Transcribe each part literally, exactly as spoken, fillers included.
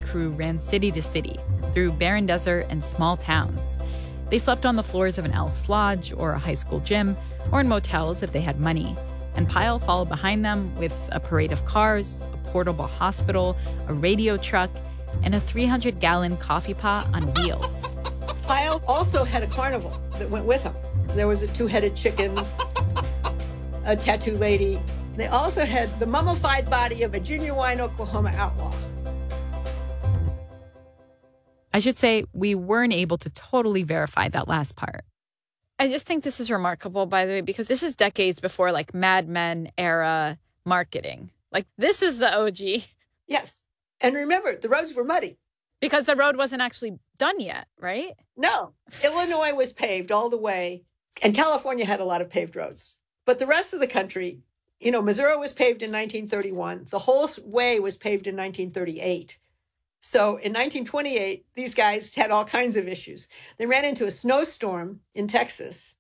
crew ran city to city, through barren desert and small towns. They slept on the floors of an Elks Lodge or a high school gym, or in motels if they had money. And Pyle followed behind them with a parade of cars, a portable hospital, a radio truck, and a three hundred gallon coffee pot on wheels. Pyle also had a carnival that went with him. There was a two-headed chicken, a tattoo lady. They also had the mummified body of a genuine Oklahoma outlaw. I should say we weren't able to totally verify that last part. I just think this is remarkable, by the way, because this is decades before, like, Mad Men era marketing. Like, this is the O G. Yes. And remember, the roads were muddy. Because the road wasn't actually done yet, right? No. Illinois was paved all the way, and California had a lot of paved roads. But the rest of the country, you know, Missouri was paved in nineteen thirty-one. The whole way was paved in nineteen thirty-eight. So in nineteen twenty-eight, these guys had all kinds of issues. They ran into a snowstorm in Texas.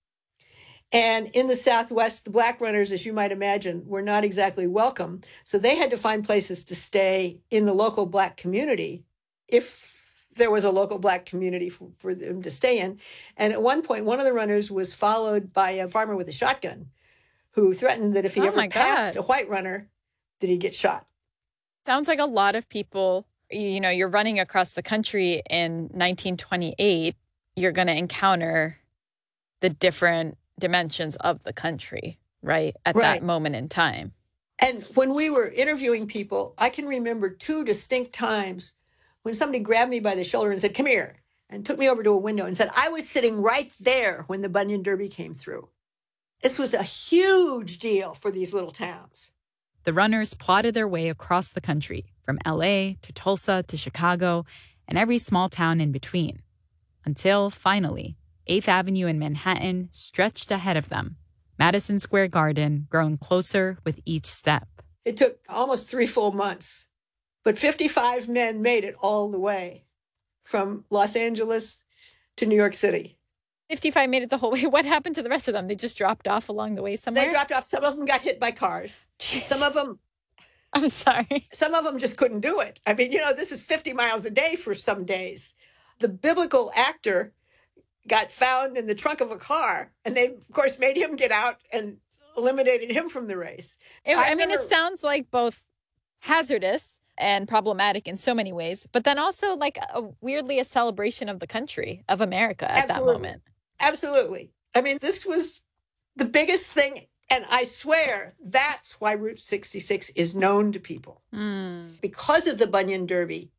And in the Southwest, the black runners, as you might imagine, were not exactly welcome. So they had to find places to stay in the local black community, if there was a local black community for, for them to stay in. And at one point, one of the runners was followed by a farmer with a shotgun who threatened that if he oh ever passed a white runner, that he'd get shot. Sounds like a lot of people, you know, you're running across the country in nineteen twenty-eight, you're going to encounter the different dimensions of the country, right? At right. that moment in time. And when we were interviewing people, I can remember two distinct times when somebody grabbed me by the shoulder and said, "Come here," and took me over to a window and said, "I was sitting right there when the Bunyan Derby came through." This was a huge deal for these little towns. The runners plodded their way across the country, from L A to Tulsa to Chicago and every small town in between, until finally, eighth Avenue in Manhattan stretched ahead of them, Madison Square Garden growing closer with each step. It took almost three full months, but fifty-five men made it all the way from Los Angeles to New York City. fifty-five made it the whole way. What happened to the rest of them? They just dropped off along the way somewhere? They dropped off. Some of them got hit by cars. Jeez. Some of them... I'm sorry. Some of them just couldn't do it. I mean, you know, this is fifty miles a day for some days. The biblical actor got found in the trunk of a car, and they, of course, made him get out and eliminated him from the race. It, I, I mean, never... it sounds like both hazardous and problematic in so many ways, but then also like a, weirdly a celebration of the country, of America at Absolutely. that moment. Absolutely. I mean, this was the biggest thing. And I swear that's why Route sixty-six is known to people. Mm. Because of the Bunyan Derby,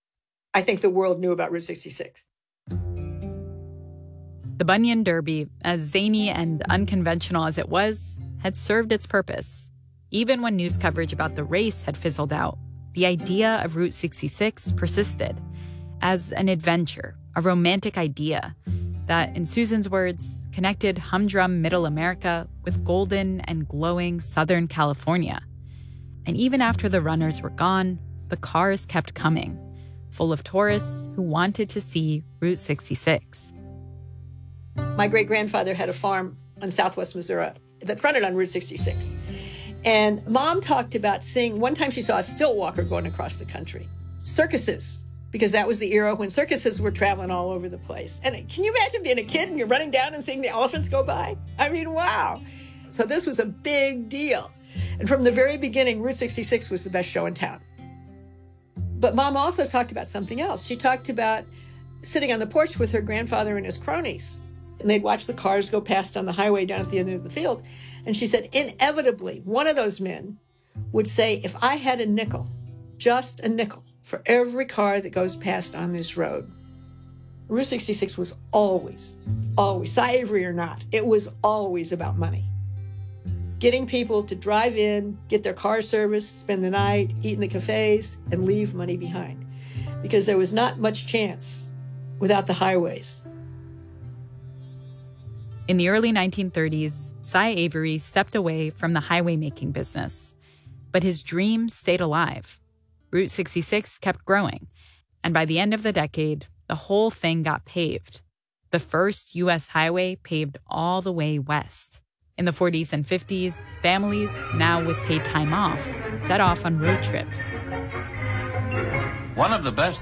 I think the world knew about Route sixty-six. The Bunyan Derby, as zany and unconventional as it was, had served its purpose. Even when news coverage about the race had fizzled out, the idea of Route sixty-six persisted as an adventure, a romantic idea that, in Susan's words, connected humdrum Middle America with golden and glowing Southern California. And even after the runners were gone, the cars kept coming, full of tourists who wanted to see Route sixty-six. My great-grandfather had a farm on southwest Missouri that fronted on Route sixty-six. And Mom talked about seeing, one time she saw a stilt walker going across the country. Circuses, because that was the era when circuses were traveling all over the place. And can you imagine being a kid and you're running down and seeing the elephants go by? I mean, wow. So this was a big deal. And from the very beginning, Route sixty-six was the best show in town. But Mom also talked about something else. She talked about sitting on the porch with her grandfather and his cronies. And they'd watch the cars go past on the highway down at the end of the field. And she said, inevitably, one of those men would say, if I had a nickel, just a nickel, for every car that goes past on this road. Route sixty-six was always, always, Cy Avery or not, it was always about money. Getting people to drive in, get their car serviced, spend the night, eat in the cafes, and leave money behind. Because there was not much chance without the highways. In the early nineteen thirties, Cy Avery stepped away from the highway-making business. But his dream stayed alive. Route sixty-six kept growing, and by the end of the decade, the whole thing got paved. The first U S highway paved all the way west. In the forties and fifties, families, now with paid time off, set off on road trips. One of the best